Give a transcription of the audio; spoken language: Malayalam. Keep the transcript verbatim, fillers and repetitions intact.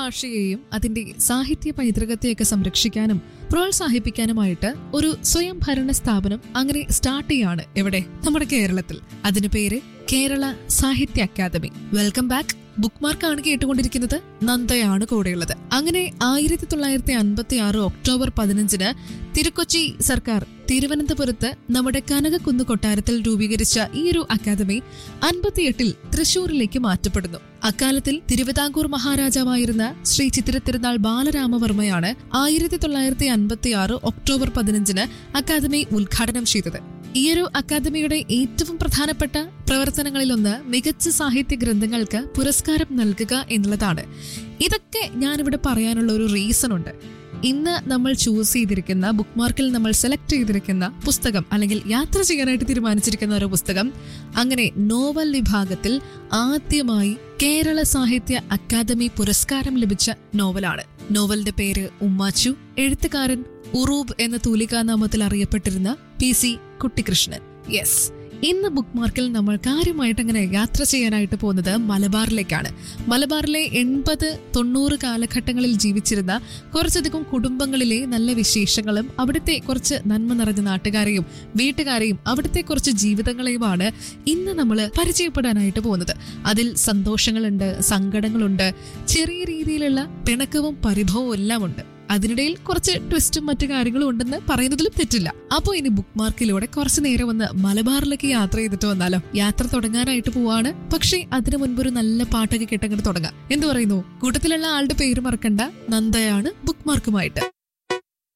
ഭാഷയെയും അതിന്റെ സാഹിത്യ പൈതൃകത്തെയൊക്കെ സംരക്ഷിക്കാനും പ്രോത്സാഹിപ്പിക്കാനുമായിട്ട് ഒരു സ്വയം ഭരണ സ്ഥാപനം അങ്ങനെ സ്റ്റാർട്ട് ചെയ്യാണ് എവിടെ, നമ്മുടെ കേരളത്തിൽ. അതിന് പേര് കേരള സാഹിത്യ അക്കാദമി. Welcome back. ബുക്ക് മാർക്കാണ് കേട്ടുകൊണ്ടിരിക്കുന്നത്. നന്ദയാണ് കൂടെയുള്ളത്. അങ്ങനെ ആയിരത്തി തൊള്ളായിരത്തി അൻപത്തി ആറ് ഒക്ടോബർ പതിനഞ്ചിന് തിരുക്കൊച്ചി സർക്കാർ തിരുവനന്തപുരത്ത് നമ്മുടെ കനകക്കുന്ന് കൊട്ടാരത്തിൽ രൂപീകരിച്ച ഈ ഒരു അക്കാദമി അൻപത്തിയെട്ടിൽ തൃശൂരിലേക്ക് മാറ്റപ്പെടുന്നു. അക്കാലത്തിൽ തിരുവിതാംകൂർ മഹാരാജാവായിരുന്ന ശ്രീ ചിത്തിരത്തിരുനാൾ ബാലരാമവർമ്മയാണ് ആയിരത്തി തൊള്ളായിരത്തി അൻപത്തി ആറ് ഒക്ടോബർ പതിനഞ്ചിന് അക്കാദമി ഉദ്ഘാടനം ചെയ്തത്. ഈയൊരു അക്കാദമിയുടെ ഏറ്റവും പ്രധാനപ്പെട്ട പ്രവർത്തനങ്ങളിലൊന്ന് മികച്ച സാഹിത്യ ഗ്രന്ഥങ്ങൾക്ക് പുരസ്കാരം നൽകുക എന്നുള്ളതാണ്. ഇതൊക്കെ ഞാനിവിടെ പറയാനുള്ള ഒരു റീസൺ ഉണ്ട്. ഇന്ന് നമ്മൾ ചൂസ് ചെയ്തിരിക്കുന്ന ബുക്ക് മാർക്കിൽ നമ്മൾ സെലക്ട് ചെയ്തിരിക്കുന്ന പുസ്തകം, അല്ലെങ്കിൽ യാത്ര ചെയ്യാനായിട്ട് തീരുമാനിച്ചിരിക്കുന്ന ഒരു പുസ്തകം, അങ്ങനെ നോവൽ വിഭാഗത്തിൽ ആദ്യമായി കേരള സാഹിത്യ അക്കാദമി പുരസ്കാരം ലഭിച്ച നോവലാണ്. നോവലിന്റെ പേര് ഉമ്മാച്ചു. എഴുത്തുകാരൻ ഉറൂബ് എന്ന തൂലികാനാമത്തിൽ അറിയപ്പെട്ടിരുന്ന പി സി കുട്ടിക്കൃഷ്ണൻ. യെസ്, ഇന്ന് ബുക്ക് മാർക്കിൽ നമ്മൾ കാര്യമായിട്ട് അങ്ങനെ യാത്ര ചെയ്യാനായിട്ട് പോകുന്നത് മലബാറിലേക്കാണ്. മലബാറിലെ എൺപത് തൊണ്ണൂറ് കാലഘട്ടങ്ങളിൽ ജീവിച്ചിരുന്ന കുറച്ചധികം കുടുംബങ്ങളിലെ നല്ല വിശേഷങ്ങളും അവിടുത്തെ കുറച്ച് നന്മ നിറഞ്ഞ നാട്ടുകാരെയും വീട്ടുകാരെയും അവിടുത്തെ കുറച്ച് ജീവിതങ്ങളെയുമാണ് ഇന്ന് നമ്മൾ പരിചയപ്പെടാനായിട്ട് പോകുന്നത്. അതിൽ സന്തോഷങ്ങളുണ്ട്, സങ്കടങ്ങളുണ്ട്, ചെറിയ രീതിയിലുള്ള പിണക്കവും പരിഭവവും എല്ലാം ഉണ്ട്. അതിനിടയിൽ കുറച്ച് ട്വിസ്റ്റും മറ്റു കാര്യങ്ങളും ഉണ്ടെന്ന് പറയുന്നതിലും തെറ്റില്ല. അപ്പോ ഇനി ബുക്ക് മാർക്കിലൂടെ കുറച്ചു നേരം ഒന്ന് മലബാറിലേക്ക് യാത്ര ചെയ്തിട്ട് വന്നാലോ? യാത്ര തുടങ്ങാനായിട്ട് പോവാണ്. പക്ഷേ അതിനു മുൻപ് ഒരു നല്ല പാട്ടൊക്കെ കേട്ടങ്ങോട്ട് തുടങ്ങാം. എന്തു പറയുന്നു? കൂട്ടത്തിലുള്ള ആളുടെ പേര് മറക്കണ്ട. നന്ദയാണ് ബുക്ക് മാർക്കുമായിട്ട്.